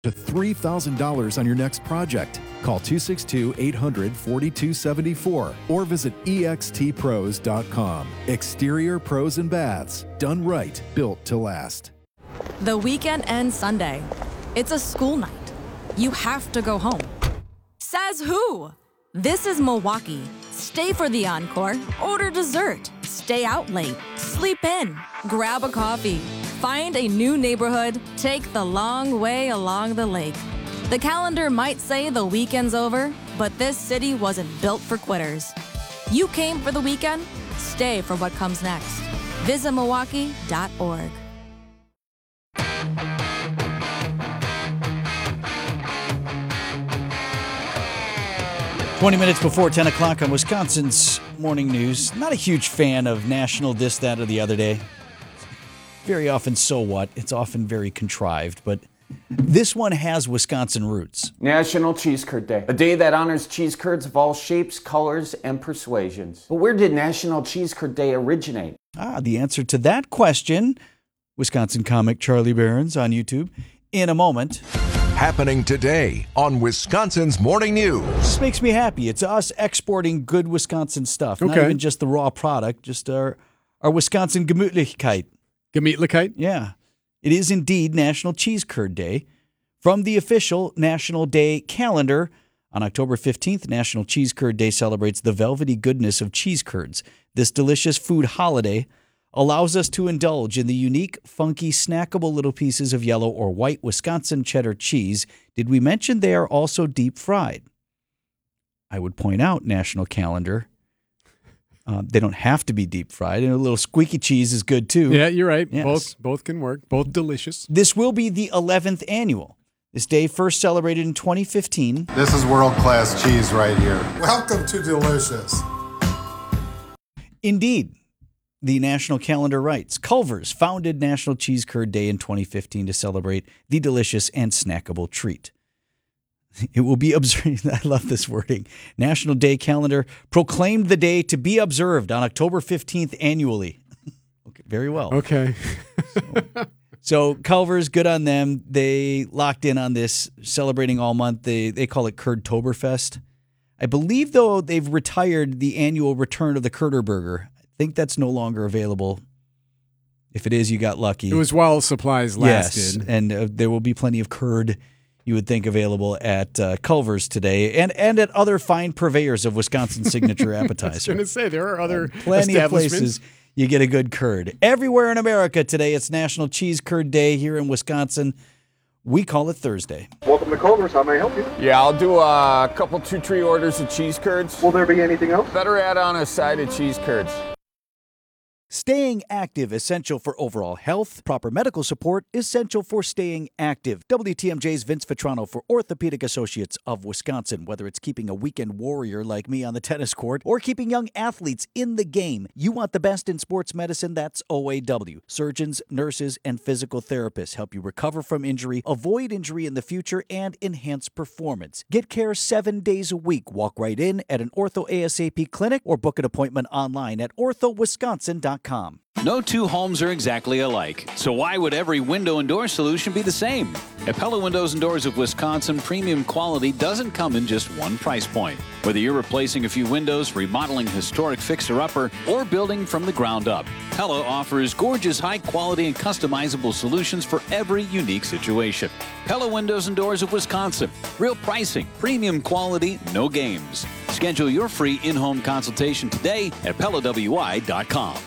to $3,000 on your next project. Call 262-800-4274 or visit extpros.com. Exterior Pros and Baths. Done right. Built to last. The weekend ends Sunday. It's a school night. You have to go home. Says who? This is Milwaukee. Stay for the encore. Order dessert. Stay out late. Sleep in. Grab a coffee. Find a new neighborhood. Take the long way along the lake. The calendar might say the weekend's over, but this city wasn't built for quitters. You came for the weekend? Stay for what comes next. Visit Milwaukee.org. 20 minutes before 10 o'clock on Wisconsin's Morning News. Not a huge fan of national this, that, or the other day. Very often, so what? It's often very contrived, but this one has Wisconsin roots. National Cheese Curd Day, a day that honors cheese curds of all shapes, colors, and persuasions. But where did National Cheese Curd Day originate? The answer to that question, Wisconsin comic Charlie Barons on YouTube, in a moment. Happening today on Wisconsin's Morning News. This makes me happy. It's us exporting good Wisconsin stuff. Not even just the raw product, just our Wisconsin Gemütlichkeit. Gemütlichkeit? Yeah. It is indeed National Cheese Curd Day. From the official National Day calendar, on October 15th, National Cheese Curd Day celebrates the velvety goodness of cheese curds. This delicious food holiday allows us to indulge in the unique, funky, snackable little pieces of yellow or white Wisconsin cheddar cheese. Did we mention they are also deep fried? I would point out, national calendar, they don't have to be deep fried, and a little squeaky cheese is good too. Yeah, you're right. Yes. Both can work. Both delicious. This will be the 11th annual. This day first celebrated in 2015. This is world-class cheese right here. Welcome to Delicious. Indeed. The national calendar writes, Culver's founded National Cheese Curd Day in 2015 to celebrate the delicious and snackable treat. It will be observed. I love this wording. National Day calendar proclaimed the day to be observed on October 15th annually. Okay, very well. Okay. So Culver's, good on them. They locked in on this, celebrating all month. They call it Curdtoberfest. I believe, though, they've retired the annual return of the Curder Burger. I think that's no longer available. If it is, you got lucky. It was while supplies lasted. Yes, and there will be plenty of curd, you would think, available at Culver's today and at other fine purveyors of Wisconsin signature appetizer. I was going to say, there are other plenty of places you get a good curd. Everywhere in America today, it's National Cheese Curd Day. Here in Wisconsin, we call it Thursday. Welcome to Culver's. How may I help you? Yeah, I'll do a couple 2-3 orders of cheese curds. Will there be anything else? Better add on a side of cheese curds. Staying active, essential for overall health. Proper medical support, essential for staying active. WTMJ's Vince Vitrano for Orthopedic Associates of Wisconsin. Whether it's keeping a weekend warrior like me on the tennis court or keeping young athletes in the game, you want the best in sports medicine, that's OAW. Surgeons, nurses, and physical therapists help you recover from injury, avoid injury in the future, and enhance performance. Get care 7 days a week. Walk right in at an Ortho ASAP clinic or book an appointment online at orthowisconsin.com. No two homes are exactly alike, so why would every window and door solution be the same? At Pella Windows and Doors of Wisconsin, premium quality doesn't come in just one price point. Whether you're replacing a few windows, remodeling a historic fixer-upper, or building from the ground up, Pella offers gorgeous, high-quality, and customizable solutions for every unique situation. Pella Windows and Doors of Wisconsin. Real pricing, premium quality, no games. Schedule your free in-home consultation today at PellaWI.com.